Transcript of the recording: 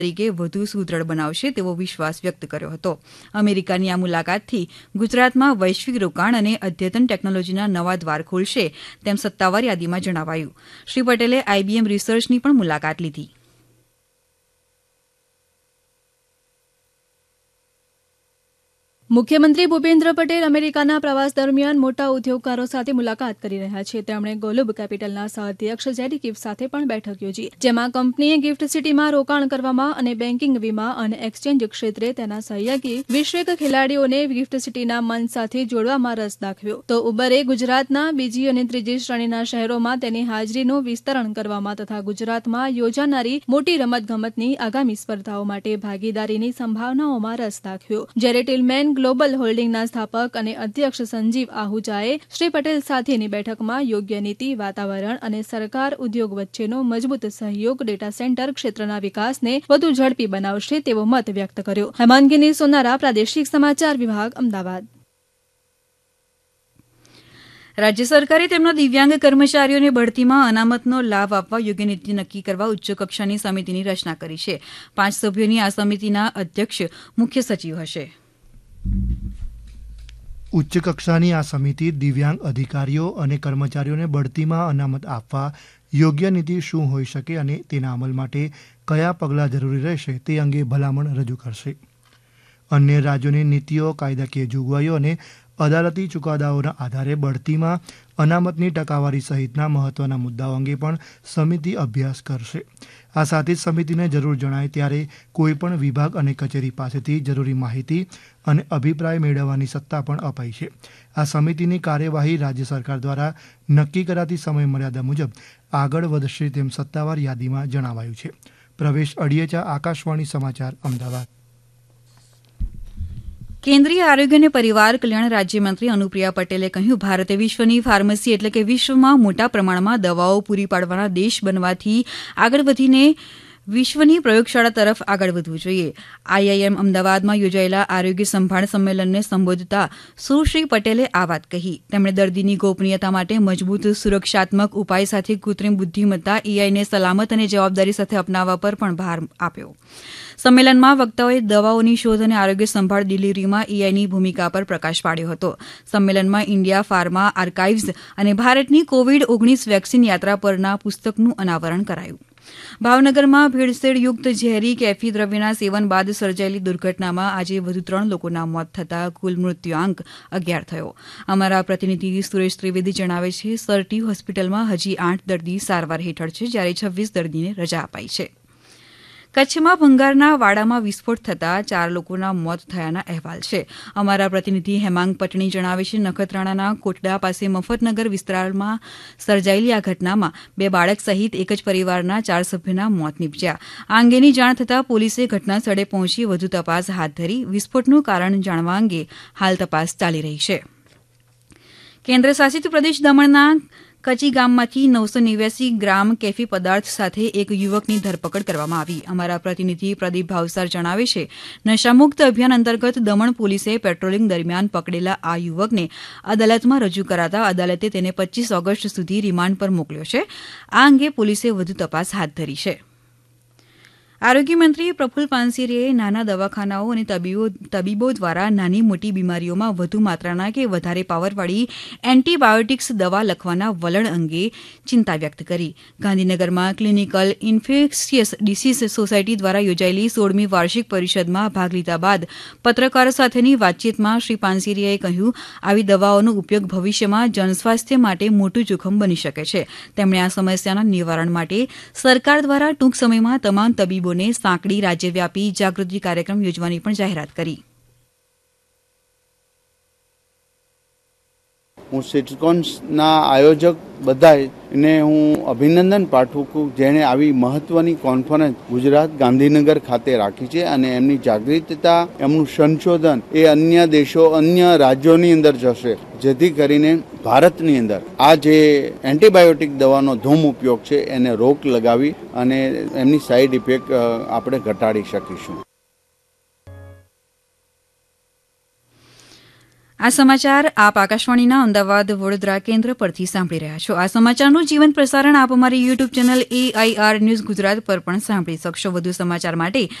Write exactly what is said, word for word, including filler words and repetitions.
તરીકે વધુ સુદૃઢ બનાવશે તેવો વિશ્વાસ વ્યક્ત કર્યો હતો. અમેરિકાની આ મુલાકાતથી ગુજરાતમાં વૈશ્વિક રોકાણ અને અદ્યતન ટેકનોલોજીના નવા દ્વાર ખુલશે તેમ સત્તાવાર યાદીમાં જણાવાયું. શ્રી પટેલે આઈબીએમ રિસર્ચની પણ મુલાકાત લીધી. મુખ્યમંત્રી ભૂપેન્દ્ર પટેલ અમેરિકાના પ્રવાસ દરમિયાન મોટા ઉદ્યોગકારો સાથે મુલાકાત કરી રહ્યા છે. તેમણે ગોલુબ કેપિટલના સહઅધ્યક્ષ જેરી કિફ સાથે પણ બેઠક યોજી, જેમાં કંપનીએ ગિફ્ટ સિટીમાં રોકાણ કરવામાં અને બેન્કિંગ, વીમા અને એક્સચેન્જ ક્ષેત્રે તેના સહયોગી વૈશ્વિક ખેલાડીઓને ગિફ્ટ સિટીના મંચ સાથે જોડવામાં રસ દાખવ્યો. તો ઉબરે ગુજરાતના બીજી અને ત્રીજી શ્રેણીના શહેરોમાં તેની હાજરીનું વિસ્તરણ કરવામાં તથા ગુજરાતમાં યોજાનારી મોટી રમતગમતની આગામી સ્પર્ધાઓ માટે ભાગીદારીની સંભાવનાઓમાં રસ દાખવ્યો. જ્યારે ટિલમેન ગ્લોબલ હોલ્ડિંગના સ્થાપક અને અધ્યક્ષ સંજીવ આહુજાએ શ્રી પટેલ સાથેની બેઠકમાં યોગ્ય નીતિ, વાતાવરણ અને સરકાર ઉદ્યોગ વચ્ચેનો મજબૂત સહયોગ ડેટા સેન્ટર ક્ષેત્રના વિકાસને વધુ ઝડપી બનાવશે તેવો મત વ્યક્ત કર્યો. હેમાંગીની સોનારા, પ્રાદેશિક સમાચાર વિભાગ, અમદાવાદ. રાજ્ય સરકારે તેમના દિવ્યાંગ કર્મચારીઓને બઢતીમાં અનામતનો લાભ આપવા યોગ્ય નીતિ નક્કી કરવા ઉચ્ચ કક્ષાની સમિતિની રચના કરી છે. પાંચ સભ્યોની આ સમિતિના અધ્યક્ષ મુખ્ય સચિવ હશે. ઉચ્ચ કક્ષાની આ સમિતિ દિવ્યાંગ અધિકારીઓ અને કર્મચારીઓને બઢતીમાં અનામત આપવા યોગ્ય નીતિ શું હોઈ શકે અને તેના અમલ માટે કયા પગલાં જરૂરી રહેશે તે અંગે ભલામણ રજૂ કરશે. અન્ય રાજ્યોની નીતિઓ, કાયદાકીય જોગવાઈઓ અને અદાલતી ચુકાદાઓના આધારે બઢતીમાં અનામતની ટકાવારી સહિતના મહત્વના મુદ્દાઓ અંગે પણ સમિતિ અભ્યાસ કરશે. આ સાથે જ સમિતિને જરૂર જણાય ત્યારે કોઈપણ વિભાગ અને કચેરી પાસેથી જરૂરી માહિતી અને અભિપ્રાય મેળવવાની સત્તા પણ અપાઈ છે. આ સમિતિની કાર્યવાહી રાજ્ય સરકાર દ્વારા નક્કી કરાતી સમય મર્યાદા મુજબ આગળ વધશે તેમ સત્તાવાર યાદીમાં જણાવાયું છે. પ્રવેશ અડિયેચા, આકાશવાણી સમાચાર, અમદાવાદ. કેન્દ્રીય આરોગ્ય અને પરિવાર કલ્યાણ રાજ્યમંત્રી અનુપ્રિયા પટેલે કહ્યું, ભારતે વિશ્વની ફાર્મસી એટલે કે વિશ્વમાં મોટા પ્રમાણમાં દવાઓ પૂરી પાડવાના દેશ બનવાથી આગળ વધીને વિશ્વની પ્રયોગશાળા તરફ આગળ વધવું જોઈએ. આઈઆઈએમ અમદાવાદમાં યોજાયેલા આરોગ્ય સંભાળ સંમેલનને સંબોધતા સુશ્રી પટેલે આ વાત કહી. તેમણે દર્દીની ગોપનીયતા માટે મજબૂત સુરક્ષાત્મક ઉપાય સાથે કૃત્રિમ બુદ્ધિમત્તા એઆઈને સલામત અને જવાબદારી સાથે અપનાવવા પર પણ ભાર આપ્યો. સંમેલનમાં વક્તાઓએ દવાઓની શોધ અને આરોગ્ય સંભાળ ડિલિવરીમાં એઆઈની ભૂમિકા પર પ્રકાશ પાડ્યો હતો. સંમેલનમાં ઇન્ડિયા ફાર્મા આર્કાઇવ્સ અને ભારતની કોવિડ ઓગણીસ વેક્સિન યાત્રા પરના પુસ્તકનું અનાવરણ કરાયું. ભાવનગરમાં ભેળસેળયુક્ત ઝેરી કેફી દ્રવ્યના સેવન બાદ સર્જાયેલી દુર્ઘટનામાં આજે વધુ ત્રણ લોકોના મોત થતાં કુલ મૃત્યુઆંક અગિયાર થયો. અમારા પ્રતિનિધિ સુરેશ ત્રિવેદી જણાવે છે, સરટી હોસ્પિટલમાં હજી આઠ દર્દી સારવાર હેઠળ છે, જ્યારે છવ્વીસ દર્દીને રજા અપાઈ છે. કચ્છમાં ભંગારના વાડામાં વિસ્ફોટ થતાં ચાર લોકોના મોત થયાના અહેવાલ છે. અમારા પ્રતિનિધિ હેમાંગ પટણી જણાવે છે, નખત્રાણાના કોટડા પાસે મફતનગર વિસ્તારમાં સર્જાયેલી આ ઘટનામાં બે બાળક સહિત એક જ પરિવારના ચાર સભ્યોના મોત નીપજ્યા. આ અંગેની જાણ થતાં પોલીસે ઘટના સ્થળે પહોંચી વધુ તપાસ હાથ ધરી વિસ્ફોટનું કારણ જાણવા અંગે હાલ તપાસ ચાલી રહી છે. કેન્દ્ર શાસિત પ્રદેશ દમણના કચી ગામમાંથી નવસો નેવ્યાસી ગ્રામ કેફી પદાર્થ સાથે એક યુવકની ધરપકડ કરવામાં આવી. અમારા પ્રતિનિધિ પ્રદીપ ભાવસાર જણાવે છે, નશામુક્ત અભિયાન અંતર્ગત દમણ પોલીસે પેટ્રોલિંગ દરમિયાન પકડેલા આ યુવકને અદાલતમાં રજૂ કરાતા અદાલતે તેને પચીસ ઓગસ્ટ સુધી રિમાન્ડ પર મોકલ્યો છે. આ અંગે પોલીસે વધુ તપાસ હાથ ધરી છે. આરોગ્ય મંત્રી પ્રફુલ્લ પાનસેરીએ નાના દવાખાનાઓ અને તબીબો તબીબો દ્વારા નાની મોટી બીમારીઓમાં વધુ માત્રાના કે વધારે પાવરવાળી એન્ટીબાયોટિક્સ દવા લખવાના વલણ અંગે ચિંતા વ્યક્ત કરી. ગાંધીનગરમાં ક્લિનિકલ ઇન્ફેક્શિયસ ડિસીઝ સોસાયટી દ્વારા યોજાયેલી સોળમી વાર્ષિક પરિષદમાં ભાગ લીધા બાદ પત્રકારો સાથેની વાતચીતમાં શ્રી પાનસેરીએ કહ્યું, આવી દવાઓનો ઉપયોગ ભવિષ્યમાં જનસ્વાસ્થ્ય માટે મોટું જોખમ બની શકે છે. તેમણે આ સમસ્યાના નિવારણ માટે સરકાર દ્વારા ટૂંક સમયમાં તમામ તબીબો ને સાંકડી રાજ્યવ્યાપી જાગૃતિ કાર્યક્રમ યોજવાની પણ જાહેરાત કરી. હું સિટકોન્સના આયોજક બધાને હું અભિનંદન પાઠવું, જેણે આવી મહત્વની કોન્ફરન્સ ગુજરાત ગાંધીનગર ખાતે રાખી છે અને એમની જાગૃતતા, એમનું સંશોધન એ અન્ય દેશો, અન્ય રાજ્યોની અંદર જશે, જેથી કરીને ભારતની અંદર આ જે એન્ટીબાયોટિક દવાનો ધૂમ ઉપયોગ છે એને રોક લગાવી અને એમની સાઈડ ઇફેક્ટ આપણે ઘટાડી શકીશું. આ સમાચાર આપ આકાશવાણીના અમદાવાદ વડોદરા કેન્દ્ર પરથી સાંભળી રહ્યા છો. આ સમાચારનું જીવંત પ્રસારણ આપ અમારી YouTube channel AIR news Gujarat પર પણ સાંભળી શકશો. વધુ સમાચાર માટે